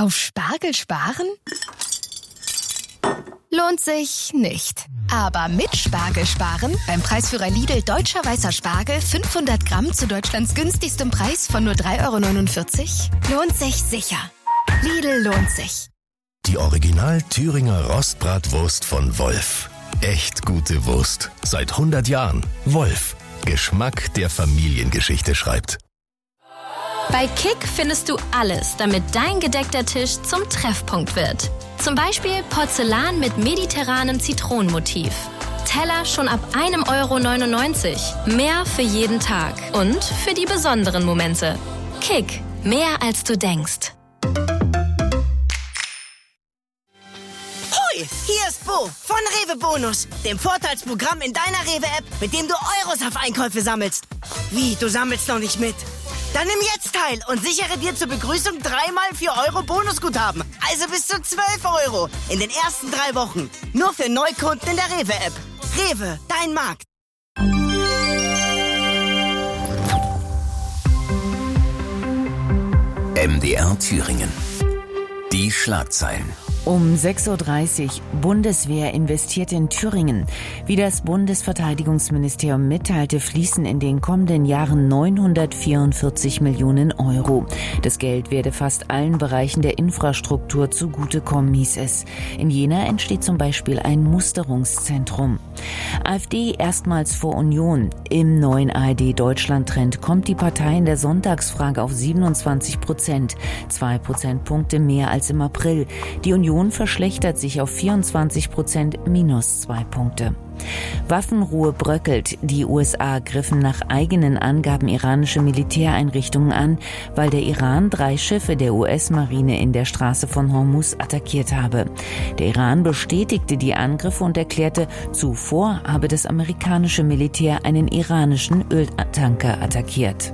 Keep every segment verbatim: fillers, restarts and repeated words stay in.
Auf Spargel sparen? Lohnt sich nicht. Aber mit Spargel sparen, beim Preisführer Lidl Deutscher Weißer Spargel fünfhundert Gramm zu Deutschlands günstigstem Preis von nur drei Euro neunundvierzig, lohnt sich sicher. Lidl lohnt sich. Die Original Thüringer Rostbratwurst von Wolf. Echt gute Wurst. Seit hundert Jahren. Wolf. Geschmack, der Familiengeschichte schreibt. Bei Kick findest du alles, damit dein gedeckter Tisch zum Treffpunkt wird. Zum Beispiel Porzellan mit mediterranem Zitronenmotiv. Teller schon ab einem Euro neunundneunzig. Mehr für jeden Tag und für die besonderen Momente. Kick. Mehr als du denkst. Hoi, hier ist Bo von Rewe Bonus, dem Vorteilsprogramm in deiner Rewe-App, mit dem du Euros auf Einkäufe sammelst. Wie, du sammelst noch nicht mit? Dann nimm jetzt teil und sichere dir zur Begrüßung dreimal vier Euro Bonusguthaben. Also bis zu zwölf Euro in den ersten drei Wochen. Nur für Neukunden in der Rewe-App. Rewe, dein Markt. M D R Thüringen. Die Schlagzeilen. Um sechs Uhr dreißig. Bundeswehr investiert in Thüringen. Wie das Bundesverteidigungsministerium mitteilte, fließen in den kommenden Jahren neunhundertvierundvierzig Millionen Euro. Das Geld werde fast allen Bereichen der Infrastruktur zugutekommen, hieß es. In Jena entsteht zum Beispiel ein Musterungszentrum. AfD erstmals vor Union. Im neuen A R D-Deutschland-Trend kommt die Partei in der Sonntagsfrage auf siebenundzwanzig Prozent. Zwei Prozentpunkte mehr als im April. Die Union verschlechtert sich auf vierundzwanzig Prozent, minus zwei Punkte. Waffenruhe bröckelt. Die U S A griffen nach eigenen Angaben iranische Militäreinrichtungen an, weil der Iran drei Schiffe der U S-Marine in der Straße von Hormuz attackiert habe. Der Iran bestätigte die Angriffe und erklärte, zuvor habe das amerikanische Militär einen iranischen Öltanker attackiert.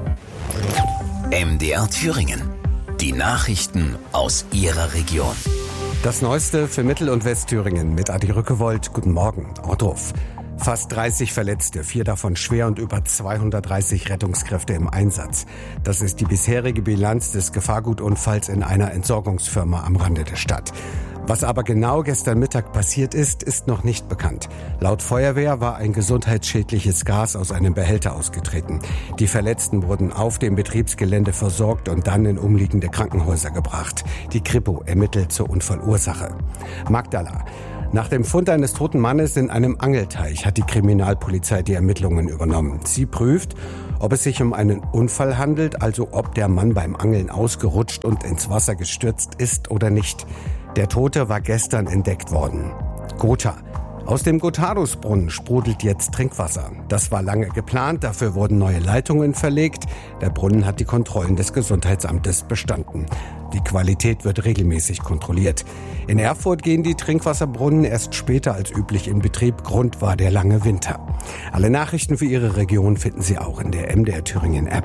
M D R Thüringen. Die Nachrichten aus Ihrer Region. Das Neueste für Mittel- und Westthüringen mit Adi Rückewold. Guten Morgen, Ortruf. Fast dreißig Verletzte, vier davon schwer und über zweihundertdreißig Rettungskräfte im Einsatz. Das ist die bisherige Bilanz des Gefahrgutunfalls in einer Entsorgungsfirma am Rande der Stadt. Was aber genau gestern Mittag passiert ist, ist noch nicht bekannt. Laut Feuerwehr war ein gesundheitsschädliches Gas aus einem Behälter ausgetreten. Die Verletzten wurden auf dem Betriebsgelände versorgt und dann in umliegende Krankenhäuser gebracht. Die Kripo ermittelt zur Unfallursache. Magdala. Nach dem Fund eines toten Mannes in einem Angelteich hat die Kriminalpolizei die Ermittlungen übernommen. Sie prüft, ob es sich um einen Unfall handelt, also ob der Mann beim Angeln ausgerutscht und ins Wasser gestürzt ist oder nicht. Der Tote war gestern entdeckt worden. Gotha. Aus dem Gotthardusbrunnen sprudelt jetzt Trinkwasser. Das war lange geplant, dafür wurden neue Leitungen verlegt. Der Brunnen hat die Kontrollen des Gesundheitsamtes bestanden. Die Qualität wird regelmäßig kontrolliert. In Erfurt gehen die Trinkwasserbrunnen erst später als üblich in Betrieb. Grund war der lange Winter. Alle Nachrichten für Ihre Region finden Sie auch in der M D R Thüringen App.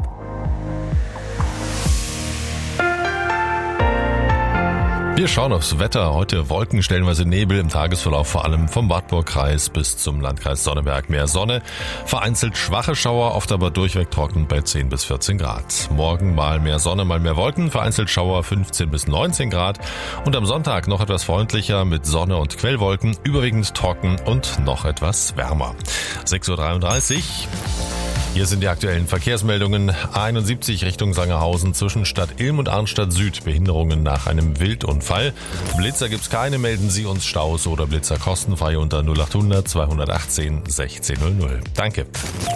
Wir schauen aufs Wetter. Heute Wolken, stellenweise Nebel, im Tagesverlauf vor allem vom Wartburgkreis bis zum Landkreis Sonneberg mehr Sonne. Vereinzelt schwache Schauer, oft aber durchweg trocken bei zehn bis vierzehn Grad. Morgen mal mehr Sonne, mal mehr Wolken, vereinzelt Schauer fünfzehn bis neunzehn Grad. Und am Sonntag noch etwas freundlicher mit Sonne und Quellwolken, überwiegend trocken und noch etwas wärmer. sechs Uhr dreiunddreißig. Hier sind die aktuellen Verkehrsmeldungen. A einundsiebzig Richtung Sangerhausen zwischen Stadt Ilm und Arnstadt Süd. Behinderungen nach einem Wildunfall. Blitzer gibt's keine. Melden Sie uns Staus oder Blitzer kostenfrei unter null achthundert zweihundertachtzehn sechzehn null null. Danke.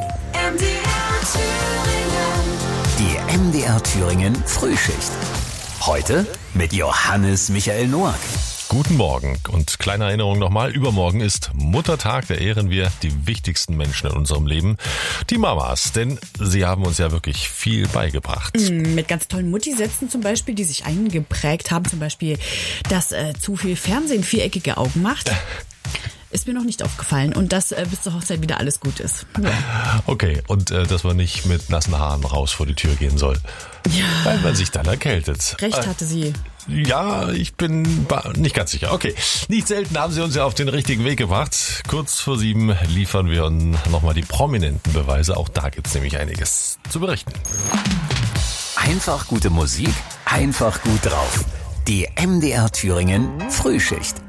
Die M D R Thüringen Frühschicht. Heute mit Johannes Michael Noack. Guten Morgen und kleine Erinnerung nochmal, übermorgen ist Muttertag, da ehren wir die wichtigsten Menschen in unserem Leben, die Mamas, denn sie haben uns ja wirklich viel beigebracht. Mm, mit ganz tollen Mutti-Sätzen zum Beispiel, die sich eingeprägt haben, zum Beispiel, dass äh, zu viel Fernsehen viereckige Augen macht. Ist mir noch nicht aufgefallen und dass äh, bis zur Hochzeit wieder alles gut ist. Ja. Okay, und äh, dass man nicht mit nassen Haaren raus vor die Tür gehen soll, ja. Weil man sich dann erkältet. Recht hatte sie. Ja, ich bin nicht ganz sicher. Okay, nicht selten haben sie uns ja auf den richtigen Weg gebracht. Kurz vor sieben liefern wir nochmal die prominenten Beweise. Auch da gibt's nämlich einiges zu berichten. Einfach gute Musik, einfach gut drauf. Die M D R Thüringen Frühschicht.